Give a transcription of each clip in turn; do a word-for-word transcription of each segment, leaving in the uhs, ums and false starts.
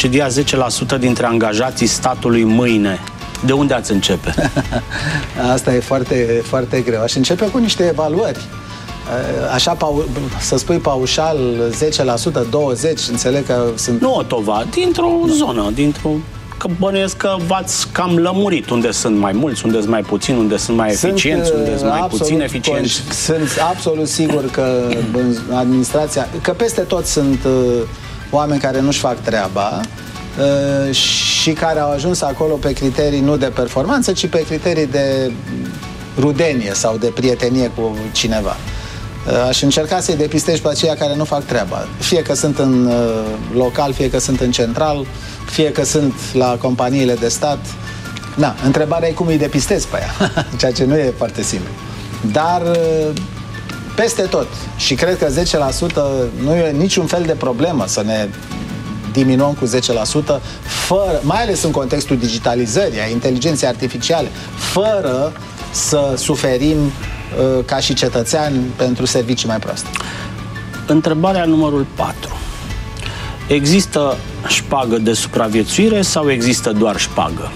concedia zece la sută dintre angajații statului mâine, de unde ați începe? Asta e foarte, foarte greu. Aș începe cu niște evaluări. Așa, să spui paușal zece la sută, douăzeci la sută, înțeleg că sunt... Nu, Otova, dintr-o zonă, dintr-o... Că bănuiesc că v-ați cam lămurit unde sunt mai mulți, unde sunt mai puțini, unde sunt mai sunt, eficienți, unde sunt mai puțin eficienți. Sunt absolut sigur că administrația, că peste tot sunt uh, oameni care nu-și fac treaba uh, și care au ajuns acolo pe criterii nu de performanță, ci pe criterii de rudenie sau de prietenie cu cineva. Aș încerca să-i depistez pe aceia care nu fac treaba. Fie că sunt în uh, local, fie că sunt în central, fie că sunt la companiile de stat. Na, întrebarea e cum îi depistez pe ea, ceea ce nu e foarte simplu. Dar uh, peste tot. Și cred că zece la sută nu e niciun fel de problemă să ne diminuăm cu zece la sută, fără, mai ales în contextul digitalizării, a inteligenței artificiale, fără să suferim ca și cetățeani pentru servicii mai proaste. Întrebarea numărul patru. Există șpagă de supraviețuire sau există doar șpagă?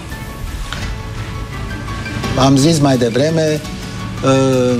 Am zis mai devreme, uh,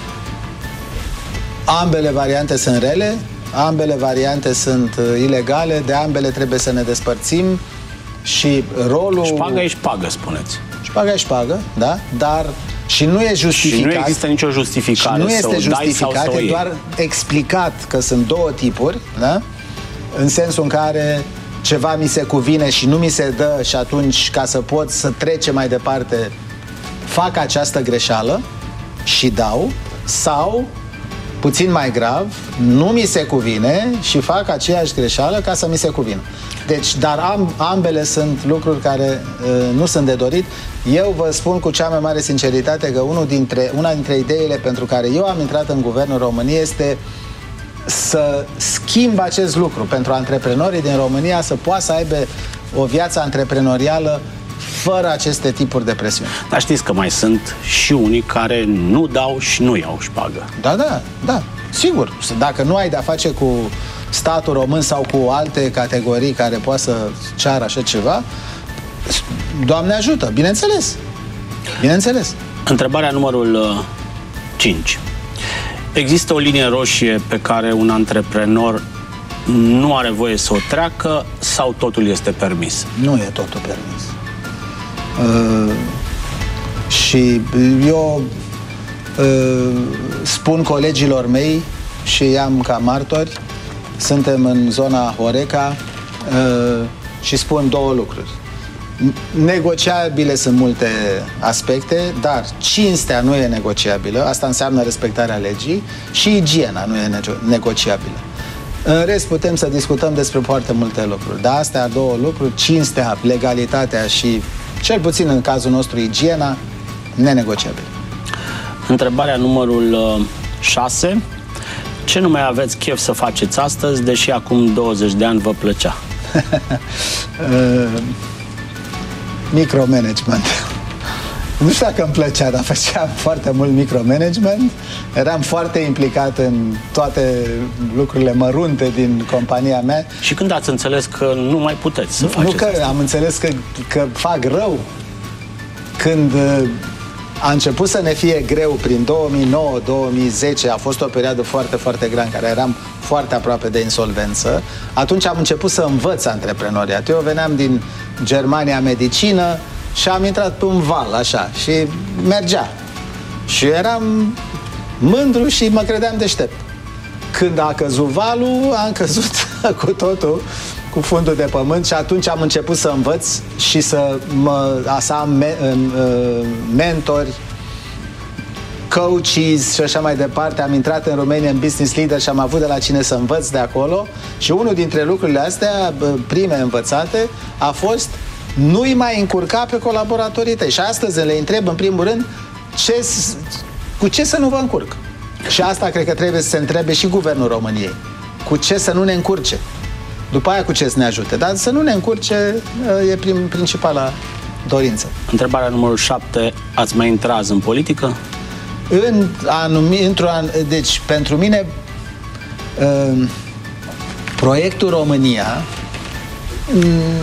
ambele variante sunt rele, ambele variante sunt uh, ilegale, de ambele trebuie să ne despărțim și rolul... Șpagă e șpagă, spuneți. Șpagă e șpagă, da, dar și nu e justificat. Și nu există nicio justificare. Și nu este să justificat, e doar explicat că sunt două tipuri, da? În sensul în care ceva mi se cuvine și nu mi se dă și atunci, ca să pot să trece mai departe, fac această greșeală și dau, sau, puțin mai grav, nu mi se cuvine și fac aceeași greșeală ca să mi se cuvină. Deci, dar am, ambele sunt lucruri care uh, nu sunt de dorit. Eu vă spun cu cea mai mare sinceritate că unul dintre, una dintre ideile pentru care eu am intrat în Guvernul României este să schimb acest lucru pentru antreprenorii din România să poată să aibă o viață antreprenorială fără aceste tipuri de presiuni. Dar știți că mai sunt și unii care nu dau și nu iau șpagă. Da, da, da, sigur. Dacă nu ai de-a face cu statul român sau cu alte categorii care poate să ceară așa ceva, Doamne ajută, bineînțeles. Bineînțeles. Întrebarea numărul cinci. Există o linie roșie pe care un antreprenor nu are voie să o treacă sau totul este permis? Nu e totul permis. Uh, și eu uh, spun colegilor mei și i-am ca martori, suntem în zona Horeca uh, și spun două lucruri. Negociabile sunt multe aspecte, dar cinstea nu e negociabilă, asta înseamnă respectarea legii, și igiena nu e negociabilă. În rest putem să discutăm despre foarte multe lucruri, dar astea două lucruri, cinstea, legalitatea și, cel puțin în cazul nostru, igiena, nenegociabile. Întrebarea numărul șase. Ce nu mai aveți chef să faceți astăzi, deși acum douăzeci de ani vă plăcea? uh, micromanagement. Nu știu dacă îmi plăcea, dar făceam foarte mult micromanagement. Eram foarte implicat în toate lucrurile mărunte din compania mea. Și când ați înțeles că nu mai puteți să nu, faceți Nu că asta? am înțeles că, că fac rău. Când a început să ne fie greu prin două mii nouă două mii zece, a fost o perioadă foarte, foarte grea în care eram foarte aproape de insolvență. Atunci am început să învăț antreprenoriat. Eu veneam din Germania medicină și am intrat pe un val, așa, și mergea. Și eram mândru și mă credeam deștept. Când a căzut valul, am căzut cu totul, cu fundul de pământ, și atunci am început să învăț și să, mă, să am me, uh, mentori, coaches și așa mai departe. Am intrat în Romanian Business Leader și am avut de la cine să învăț de acolo. Și unul dintre lucrurile astea, prime învățate, a fost: nu-i mai încurca pe colaboratorii tăi. Și astăzi le întreb, în primul rând, ce, cu ce să nu vă încurc. Și asta cred că trebuie să se întrebe și Guvernul României. Cu ce să nu ne încurce. După aia cu ce să ne ajute. Dar să nu ne încurce e prim, principala dorință. Întrebarea numărul șapte. Ați mai intrat în politică? În anumi, într-o an, deci, pentru mine, uh, proiectul România